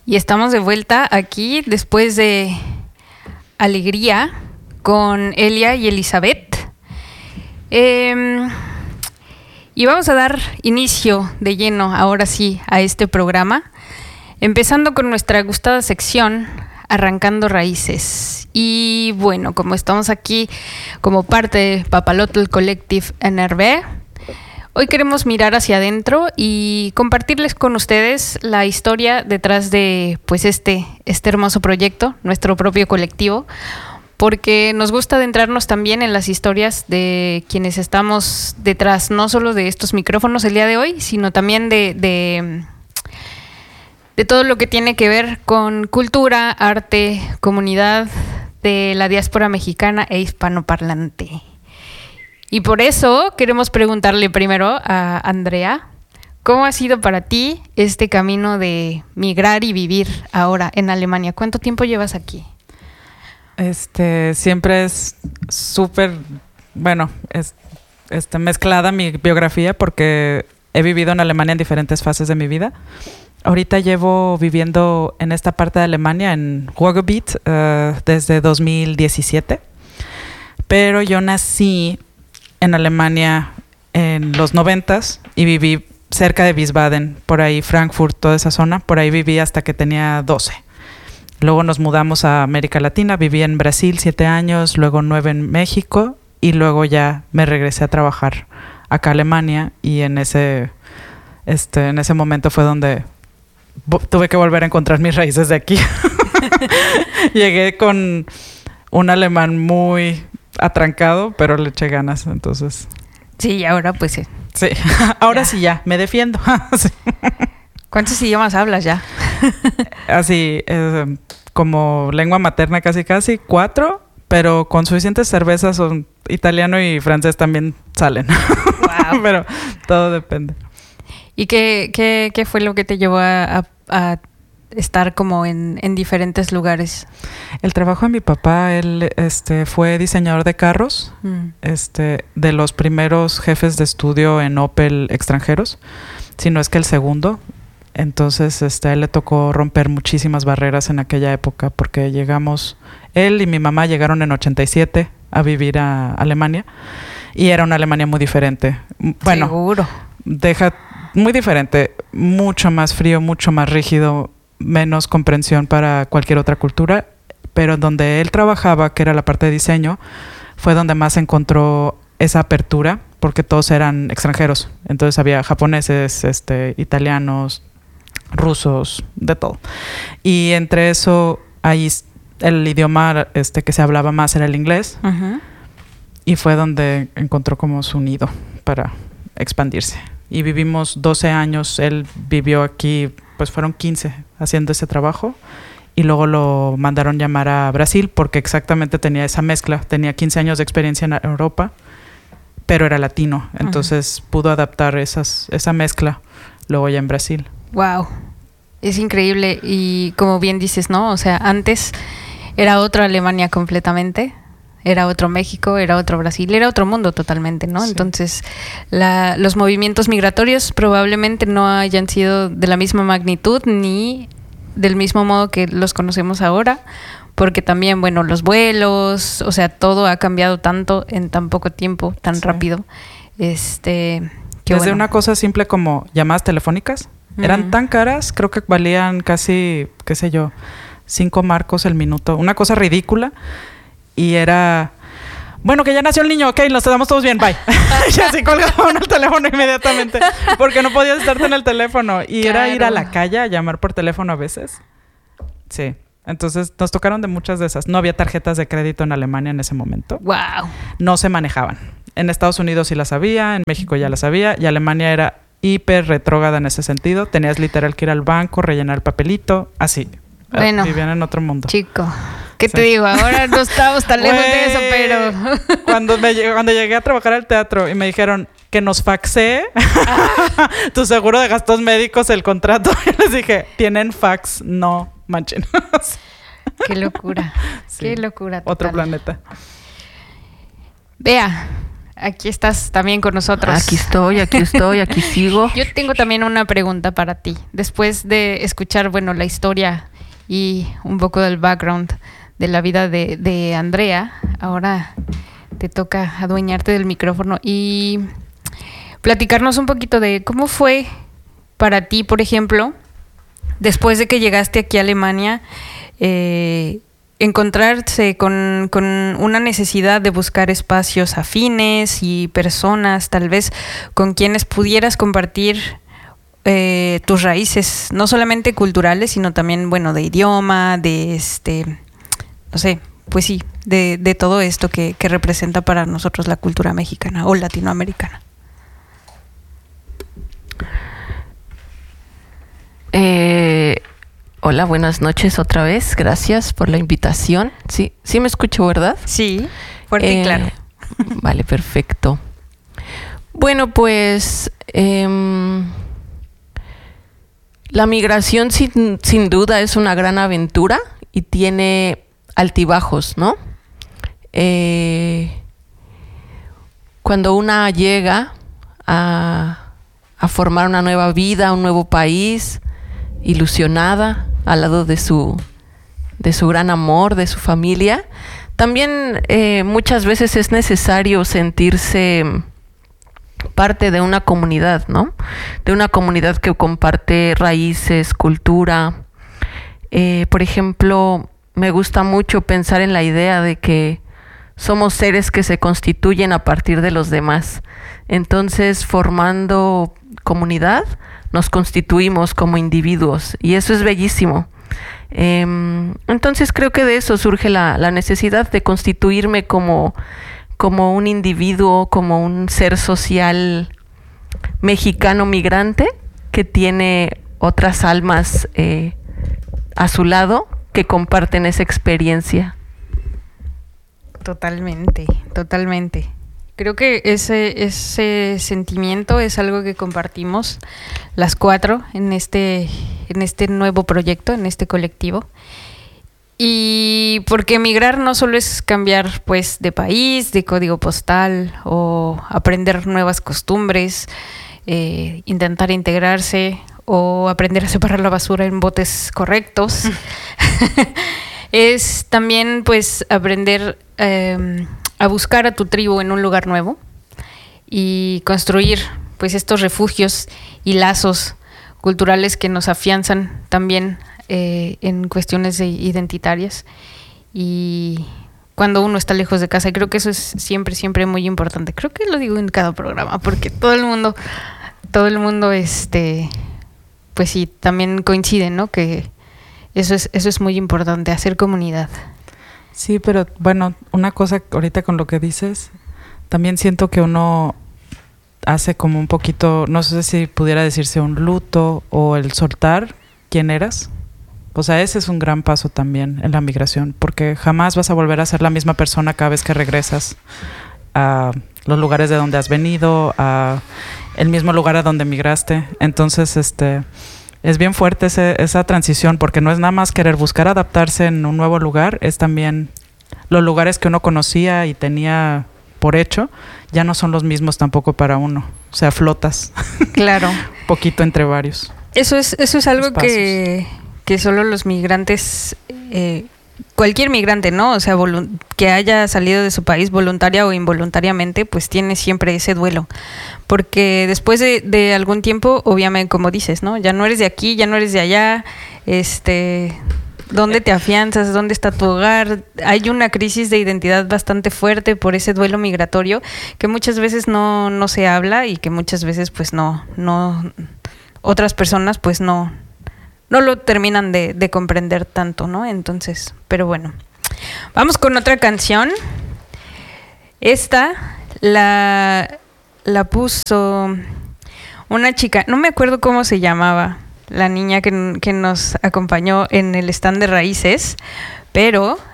Y estamos de vuelta aquí después de Alegría con Elia y Elizabeth. Y vamos a dar inicio de lleno, ahora sí, a este programa, empezando con nuestra gustada sección, Arrancando Raíces. Y bueno, como estamos aquí como parte de Papalotl Collective NRB, hoy queremos mirar hacia adentro y compartirles con ustedes la historia detrás de pues este hermoso proyecto, nuestro propio colectivo, porque nos gusta adentrarnos también en las historias de quienes estamos detrás, no solo de estos micrófonos el día de hoy, sino también de todo lo que tiene que ver con cultura, arte, comunidad de la diáspora mexicana e hispanoparlante. Y por eso queremos preguntarle primero a Andrea, ¿cómo ha sido para ti este camino de migrar y vivir ahora en Alemania? ¿Cuánto tiempo llevas aquí? Siempre es súper, mezclada mi biografía porque he vivido en Alemania en diferentes fases de mi vida. Ahorita llevo viviendo en esta parte de Alemania, en Ruhrgebiet, desde 2017. Pero yo nací en Alemania en los 90s y viví cerca de Wiesbaden, por ahí Frankfurt, toda esa zona. Por ahí viví hasta que tenía 12. Luego nos mudamos a América Latina, viví en Brasil 7 años, luego 9 en México y luego ya me regresé a trabajar acá a Alemania y en ese momento fue donde tuve que volver a encontrar mis raíces de aquí. Llegué con un alemán muy atrancado, pero le eché ganas, entonces. Sí, ahora pues sí. Sí, ahora sí ya, me defiendo. Sí. ¿Cuántos idiomas hablas ya? Así, como lengua materna casi 4, pero con suficientes cervezas, son italiano y francés también salen. Wow. Pero todo depende. ¿Y qué fue lo que te llevó a estar como en diferentes lugares? El trabajo de mi papá, él fue diseñador de carros, de los primeros jefes de estudio en Opel extranjeros, si no es que el segundo. Entonces a él le tocó romper muchísimas barreras en aquella época porque él y mi mamá llegaron en 87 a vivir a Alemania y era una Alemania muy diferente. Bueno, seguro. Muy diferente, mucho más frío, mucho más rígido, menos comprensión para cualquier otra cultura, pero donde él trabajaba, que era la parte de diseño, fue donde más encontró esa apertura, porque todos eran extranjeros. Entonces había japoneses, italianos, rusos, de todo. Y entre eso, ahí el idioma que se hablaba más era el inglés. Uh-huh. Y fue donde encontró como su nido para expandirse. Y vivimos 12 años, él vivió aquí, pues fueron 15 haciendo ese trabajo. Y luego lo mandaron llamar a Brasil porque exactamente tenía esa mezcla. Tenía 15 años de experiencia en Europa, pero era latino. Entonces pudo adaptar esa mezcla luego ya en Brasil. Wow, es increíble. Y como bien dices, ¿no? O sea, antes era otra Alemania completamente. Era otro México, era otro Brasil, era otro mundo totalmente, ¿no? Sí. Entonces, los movimientos migratorios probablemente no hayan sido de la misma magnitud ni del mismo modo que los conocemos ahora, porque también, bueno, los vuelos, o sea, todo ha cambiado tanto en tan poco tiempo, tan rápido. Desde una cosa simple como llamadas telefónicas, eran tan caras, creo que valían casi, 5 marcos el minuto, una cosa ridícula. Y era, bueno, que ya nació el niño, ok, nos quedamos todos bien, bye. Y así colgaban el teléfono inmediatamente, porque no podías estarte en el teléfono. Y claro. Era ir a la calle a llamar por teléfono a veces. Sí, entonces nos tocaron de muchas de esas. No había tarjetas de crédito en Alemania en ese momento. Wow. No se manejaban. En Estados Unidos sí las había, en México ya las había, y Alemania era hiper retrógrada en ese sentido. Tenías literal que ir al banco, rellenar el papelito, así. Bueno, vivían en otro mundo. Chico, ¿qué te digo? Ahora no estamos tan lejos de eso, pero... Cuando llegué a trabajar al teatro y me dijeron que nos faxé tu seguro de gastos médicos, el contrato, y les dije, tienen fax, no manchen. Qué locura, sí. Qué locura total. Otro planeta. Bea, aquí estás también con nosotros. Aquí estoy, aquí sigo. Yo tengo también una pregunta para ti. Después de escuchar, bueno, la historia y un poco del background de la vida de Andrea, ahora te toca adueñarte del micrófono y platicarnos un poquito de cómo fue para ti, por ejemplo, después de que llegaste aquí a Alemania, encontrarse con una necesidad de buscar espacios afines y personas, tal vez, con quienes pudieras compartir tus raíces, no solamente culturales, sino también, bueno, de idioma, de no sé, pues sí, de todo esto que representa para nosotros la cultura mexicana o latinoamericana. Hola, buenas noches otra vez. Gracias por la invitación. Sí me escucho, ¿verdad? Sí, fuerte y claro. Vale, perfecto. Bueno, pues la migración sin duda es una gran aventura y tiene altibajos, ¿no? Cuando una llega a formar una nueva vida, un nuevo país, ilusionada al lado de su gran amor, de su familia, también muchas veces es necesario sentirse parte de una comunidad, ¿no? De una comunidad que comparte raíces, cultura. Por ejemplo, me gusta mucho pensar en la idea de que somos seres que se constituyen a partir de los demás. Entonces, formando comunidad, nos constituimos como individuos y eso es bellísimo. Entonces creo que de eso surge la necesidad de constituirme como un individuo, como un ser social mexicano migrante que tiene otras almas a su lado que comparten esa experiencia. Totalmente. Creo que ese sentimiento es algo que compartimos las cuatro en este nuevo proyecto, en este colectivo. Y porque emigrar no solo es cambiar pues de país, de código postal o aprender nuevas costumbres, intentar integrarse o aprender a separar la basura en botes correctos. Es también pues aprender a buscar a tu tribu en un lugar nuevo y construir pues estos refugios y lazos culturales que nos afianzan también en cuestiones identitarias y cuando uno está lejos de casa, y creo que eso es siempre muy importante. Creo que lo digo en cada programa porque todo el mundo pues sí, también coincide, ¿no? Que eso es muy importante, hacer comunidad. Sí, pero bueno, una cosa ahorita con lo que dices, también siento que uno hace como un poquito, no sé si pudiera decirse un luto o el soltar quién eras. O sea, ese es un gran paso también en la migración, porque jamás vas a volver a ser la misma persona cada vez que regresas a los lugares de donde has venido, a el mismo lugar a donde migraste. Entonces, es bien fuerte esa transición, porque no es nada más querer buscar adaptarse en un nuevo lugar, es también los lugares que uno conocía y tenía por hecho, ya no son los mismos tampoco para uno. O sea, flotas. Claro. Poquito entre varios. Eso es algo que solo los migrantes, cualquier migrante, ¿no? O sea, que haya salido de su país voluntaria o involuntariamente, pues tiene siempre ese duelo. Porque después de algún tiempo, obviamente, como dices, ¿no? Ya no eres de aquí, ya no eres de allá, ¿dónde te afianzas? ¿Dónde está tu hogar? Hay una crisis de identidad bastante fuerte por ese duelo migratorio que muchas veces no se habla y que muchas veces, pues, no otras personas, pues, no lo terminan de comprender tanto, ¿no? Entonces, pero bueno. Vamos con otra canción. Esta la puso una chica, no me acuerdo cómo se llamaba, la niña que nos acompañó en el stand de Raíces, pero